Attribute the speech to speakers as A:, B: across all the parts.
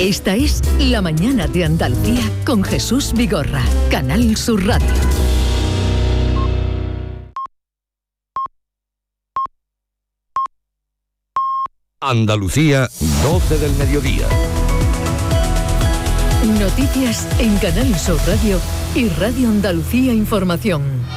A: Esta es La Mañana de Andalucía con Jesús Vigorra, Canal Sur Radio.
B: Andalucía, 12 del mediodía.
A: Noticias en Canal Sur Radio y Radio Andalucía Información.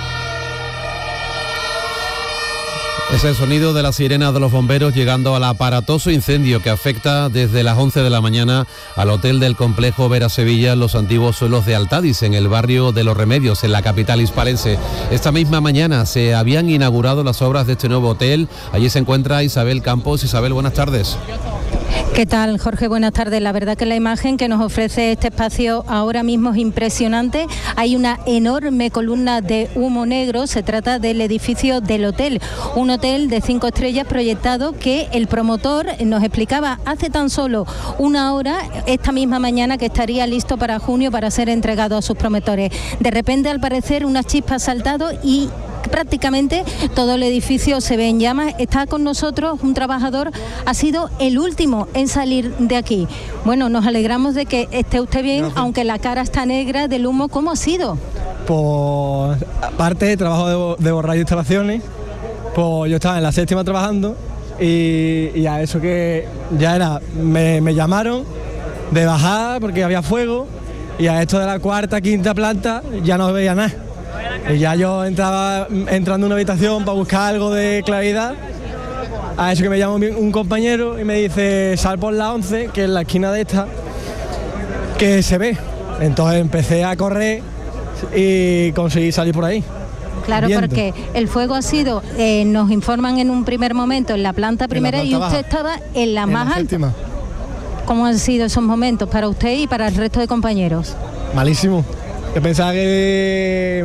C: Es el sonido de la sirena de los bomberos llegando al aparatoso incendio que afecta desde las 11 de la mañana al hotel del complejo Vera Sevilla en los antiguos suelos de Altadis, en el barrio de Los Remedios, en la capital hispalense. Esta misma mañana se habían inaugurado las obras de este nuevo hotel. Allí se encuentra Isabel Campos. Isabel, buenas tardes.
D: ¿Qué tal, Jorge? Buenas tardes. La verdad que la imagen que nos ofrece este espacio ahora mismo es impresionante. Hay una enorme columna de humo negro. Se trata del edificio del hotel, un hotel de 5 estrellas proyectado que el promotor nos explicaba hace tan solo una hora, esta misma mañana, que estaría listo para junio para ser entregado a sus promotores. De repente, al parecer, una chispa ha saltado y prácticamente todo el edificio se ve en llamas. Está con nosotros un trabajador, ha sido el último en salir de aquí. Bueno, nos alegramos de que esté usted bien, gracias. Aunque la cara está negra del humo. ¿Cómo ha sido?
E: Pues aparte de trabajo de borrar instalaciones, pues yo estaba en la 7ª trabajando y a eso que ya era, me llamaron de bajar porque había fuego, y a esto de la 4ª, 5ª planta ya no veía nada. Y ya yo entrando en una habitación para buscar algo de claridad, a eso que me llama un compañero y me dice: sal por la 11, que es la esquina de esta, que se ve. Entonces empecé a correr y conseguí salir por ahí.
D: Claro,
E: viendo.
D: Porque el fuego ha sido, nos informan en un primer momento, en la planta primera, y usted estaba en la más alta. ¿Cómo han sido esos momentos para usted y para el resto de compañeros?
E: Malísimo. Yo pensaba que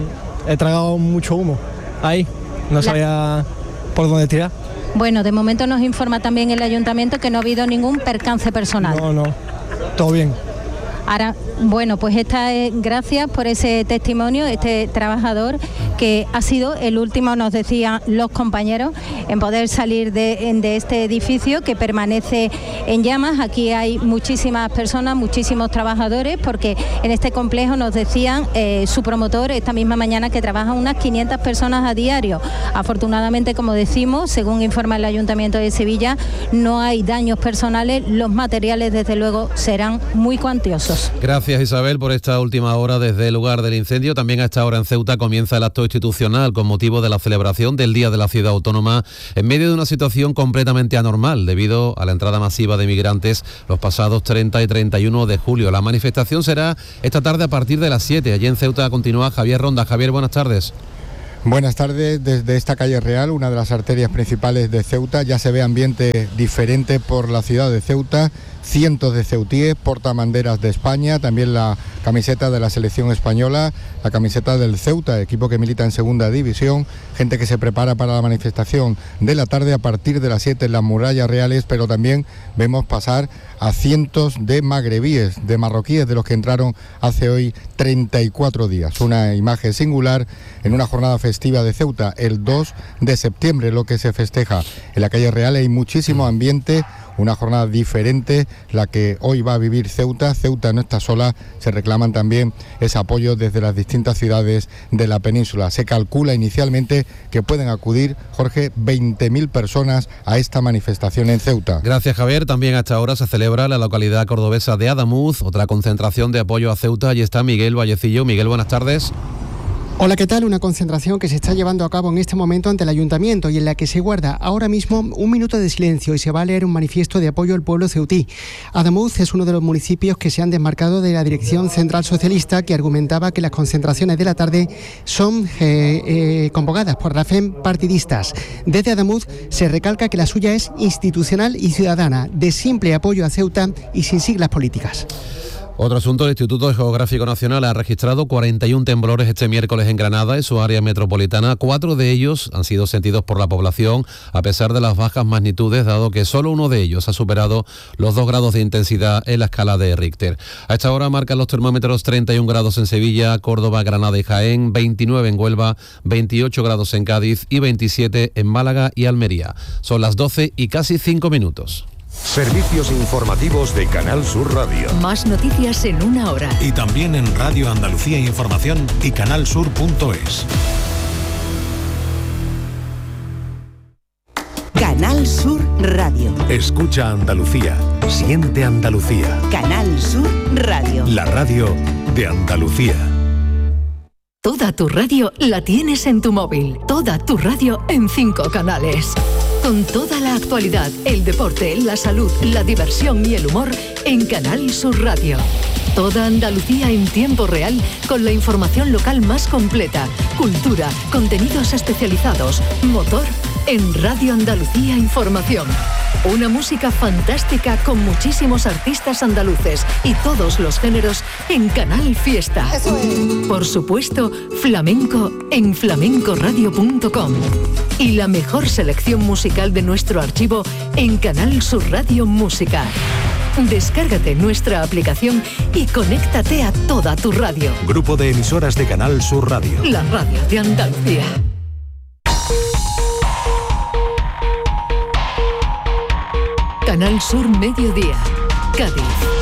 E: he tragado mucho humo ahí, no sabía por dónde tirar.
D: Bueno, de momento nos informa también el ayuntamiento que no ha habido ningún percance personal.
E: No, todo bien.
D: Ahora, bueno, pues gracias por ese testimonio, este trabajador que ha sido el último, nos decían los compañeros, en poder salir de este edificio que permanece en llamas. Aquí hay muchísimas personas, muchísimos trabajadores, porque en este complejo nos decían su promotor esta misma mañana que trabajan unas 500 personas a diario. Afortunadamente, como decimos, según informa el Ayuntamiento de Sevilla, no hay daños personales. Los materiales, desde luego, serán muy cuantiosos.
C: Gracias, Isabel, por esta última hora desde el lugar del incendio. También a esta hora en Ceuta comienza el acto institucional con motivo de la celebración del Día de la Ciudad Autónoma, en medio de una situación completamente anormal debido a la entrada masiva de migrantes los pasados 30 y 31 de julio. La manifestación será esta tarde a partir de las 7. Allí en Ceuta continúa Javier Ronda. Javier, buenas tardes.
F: Buenas tardes. Desde esta calle Real, una de las arterias principales de Ceuta, ya se ve ambiente diferente por la ciudad de Ceuta. Cientos de ceutíes portan banderas de España, también la camiseta de la selección española, la camiseta del Ceuta, equipo que milita en segunda división, gente que se prepara para la manifestación de la tarde a partir de las 7 en las murallas reales, pero también vemos pasar a cientos de magrebíes, de marroquíes, de los que entraron hace hoy 34 días. Una imagen singular en una jornada festiva de Ceuta, el 2 de septiembre, lo que se festeja en la calle Real. Hay muchísimo ambiente, una jornada diferente la que hoy va a vivir Ceuta. Ceuta no está sola, se reclaman también ese apoyo desde las distintas ciudades de la península. Se calcula inicialmente que pueden acudir, Jorge, 20.000 personas a esta manifestación en Ceuta.
C: Gracias, Javier. También a esta hora se celebra en la localidad cordobesa de Adamuz otra concentración de apoyo a Ceuta. Allí está Miguel Vallecillo. Miguel, buenas tardes.
G: Hola, ¿qué tal? Una concentración que se está llevando a cabo en este momento ante el Ayuntamiento y en la que se guarda ahora mismo un minuto de silencio y se va a leer un manifiesto de apoyo al pueblo ceutí. Adamuz es uno de los municipios que se han desmarcado de la Dirección Central Socialista, que argumentaba que las concentraciones de la tarde son convocadas por razones partidistas. Desde Adamuz se recalca que la suya es institucional y ciudadana, de simple apoyo a Ceuta y sin siglas políticas.
C: Otro asunto, el Instituto Geográfico Nacional ha registrado 41 temblores este miércoles en Granada, en su área metropolitana. 4 de ellos han sido sentidos por la población, a pesar de las bajas magnitudes, dado que solo uno de ellos ha superado los 2 grados de intensidad en la escala de Richter. A esta hora marcan los termómetros 31 grados en Sevilla, Córdoba, Granada y Jaén, 29 en Huelva, 28 grados en Cádiz y 27 en Málaga y Almería. Son las 12 y casi 5 minutos.
B: Servicios informativos de Canal Sur Radio.
A: Más noticias en una hora.
H: Y también en Radio Andalucía Información y canalsur.es.
I: Canal Sur Radio.
H: Escucha Andalucía. Siente Andalucía.
I: Canal Sur Radio.
H: La radio de Andalucía.
A: Toda tu radio la tienes en tu móvil. Toda tu radio en 5 canales. Con toda la actualidad, el deporte, la salud, la diversión y el humor en Canal Sur Radio. Toda Andalucía en tiempo real con la información local más completa, cultura, contenidos especializados, motor en Radio Andalucía Información. Una música fantástica con muchísimos artistas andaluces y todos los géneros en Canal Fiesta. Por supuesto, flamenco en flamencoradio.com. Y la mejor selección musical de nuestro archivo en Canal Sur Radio Música. Descárgate nuestra aplicación y conéctate a toda tu radio.
H: Grupo de emisoras de Canal Sur Radio.
A: La radio de Andalucía. Canal Sur Mediodía, Cádiz.